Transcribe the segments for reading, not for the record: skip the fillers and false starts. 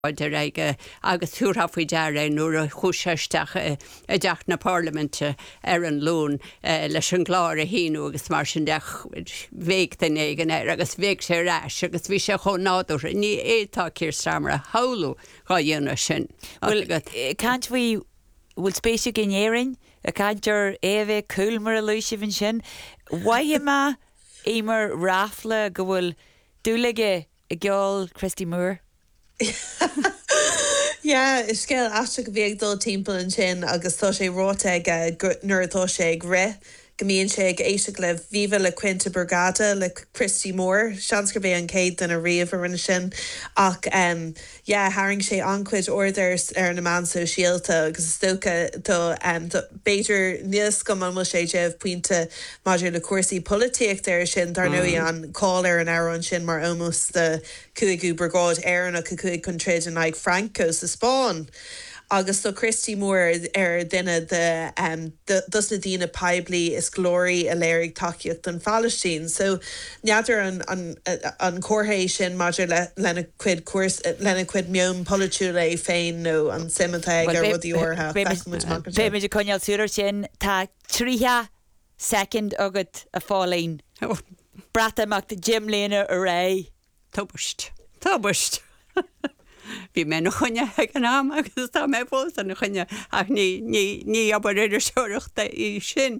Idir agus thuúrá faoi deara nuair a chúiseisteach a deach na Parliamente ar an lún leis an gláir a híú agus mar sin deach bhéic den éigen agus bhéic sé ráis agus bhí sé chun nádúir ní étá Keir Starmer a haulú gá dhéanana sin. Can't we bhfuil spéisiú gnéirin a cantar éheith coolmar a luisibhann sin waithe má émar ráfla go bhfuil dúlaige i gceol Christy Moore? Yeah, is scéil astra go bhíag dul timpeall an sin agus tá sé ráta nuair atá sé ag rith gomíonn sé ag éiseach le Viva le Quinta Brigada le Christy Moore seans gur bhé an céad den a riamh rinne sin ach haing sé ancuid orders ar na man so síalta agus stocha tá béidir níos go man sé déobh puinte maidir le cuasaí políteach ar sin dar nuí an cáil ar an áran sin mar almost de cuaigú brigád éanna cuaig chun tréad an ag Franco sa Spáin. Agus so Christy Moore duine dus na dína peblií is glórí a léirigh takeíocht an Palestine. So neadidir an chorthaí sin maidir lena cuid miom polúile é féin nó an simimeta ar rudí ortha. Bé méidir coineal súir sin tá tríthe second agad a fálainn. Brata amach de Jim léana a ré. Tábust. Bhí mé na chuine ag an am agus tá mé fós an na chuine ach ní abar idir seoireachta í sin.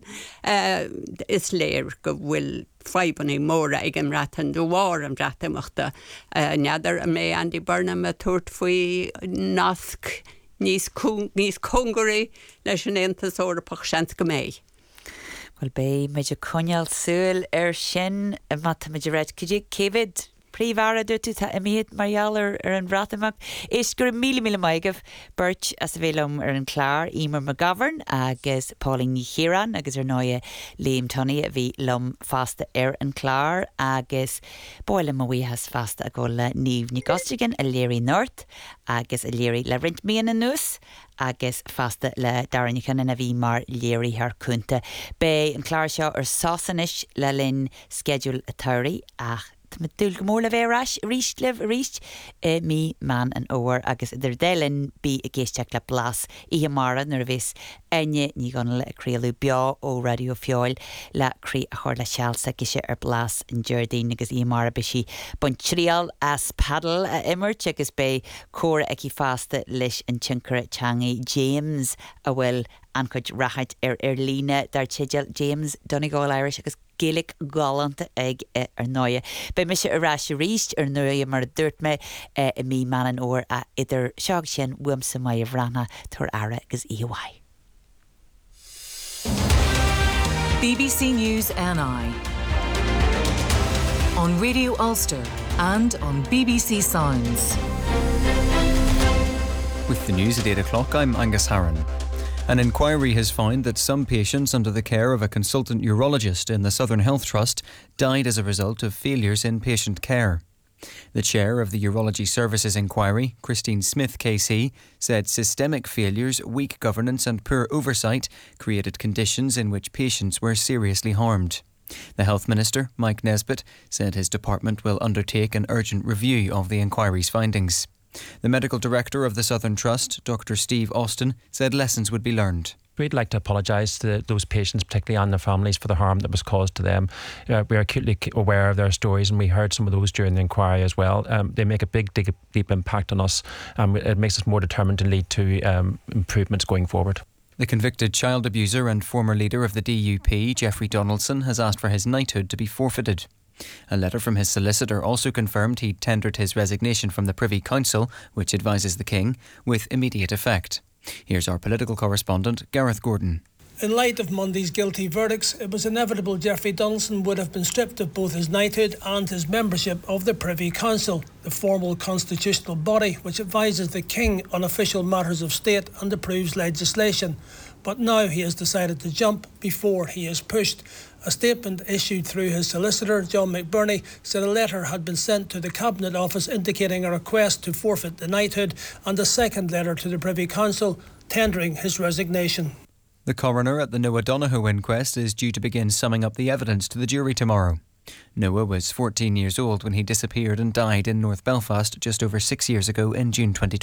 Is léir go bhfuil freibanna móra ag an ratan do bhhar an rataachta neadar a mé Andy Burnham a tuairt faoi nasc níos congurí leis an éantas orpach seans go mé. Well bé méidir coineal súil ar sin a mat méidir réid cuidigh cévid príomhhara dúirtú tá imiad marial ar an bhratamach. Is gur mí maigah beirt as bhélumm ar an chlár Emer McGovern agus Pauline Ní Chiaran agus ar náide Liam Tunney a bhí lum fasta ar an chlár agus bóile mhuihas fasta a go le Niamh Ní Costigan a Léirí North agus a Léirí le rint míon an nús agus fasta le Darrnichan a bhí mar léirí haar cúnta. Bé an chlár seo ar sásanis le linn schedule a tairí ach me dúil go mór le bhéráis ríist leh ríist mí man an óhar agus idir délinn bí a géisteach le blas ihe mara nar bhís aine ní gan le acréalú beo ó radio fiáil le crí a chuir le sealsa giise ar blas an Jardín agus ihe mara be si bon tríal as paddle a immert agus bé córa ag fásta leis an tinkere Changi James a bhfuil ancuid rachaid ar líne dar tiideal James Donegal Irish agus Gaelic galanta ag ar náide. Bei me se arás ríist ar nuaí mar dúirt me i mí man an óir a idir seag sin bhuamsa mai a bhranna tar ara agus EY. BBC News NI on Radio Ulster and on BBC Sounds. With the news at 8 o'clock, I'm Angus Harron. An inquiry has found that some patients under the care of a consultant urologist in the Southern Health Trust died as a result of failures in patient care. The chair of the Urology Services Inquiry, Christine Smith KC, said systemic failures, weak governance and poor oversight created conditions in which patients were seriously harmed. The Health Minister, Mike Nesbitt, said his department will undertake an urgent review of the inquiry's findings. The medical director of the Southern Trust, Dr. Steve Austin, said lessons would be learned. We'd like to apologise to those patients, particularly and their families, for the harm that was caused to them. We are acutely aware of their stories and we heard some of those during the inquiry as well. They make a big, deep impact on us. It makes us more determined to lead to improvements going forward. The convicted child abuser and former leader of the DUP, Jeffrey Donaldson, has asked for his knighthood to be forfeited. A letter from his solicitor also confirmed he'd tendered his resignation from the Privy Council, which advises the King, with immediate effect. Here's our political correspondent, Gareth Gordon. In light of Monday's guilty verdicts, it was inevitable Jeffrey Donaldson would have been stripped of both his knighthood and his membership of the Privy Council, the formal constitutional body which advises the King on official matters of state and approves legislation. But now he has decided to jump before he is pushed. A statement issued through his solicitor, John McBurney, said a letter had been sent to the Cabinet Office indicating a request to forfeit the knighthood and a second letter to the Privy Council tendering his resignation. The coroner at the Noah Donoghue inquest is due to begin summing up the evidence to the jury tomorrow. Noah was 14 years old when he disappeared and died in North Belfast just over 6 years ago in June 2020.